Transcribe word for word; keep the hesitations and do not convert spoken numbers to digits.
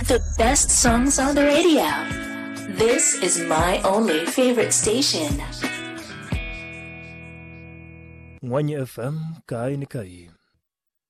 The best songs on the radio. This is my only favorite station. Mwanya F M, Kai ni Kai.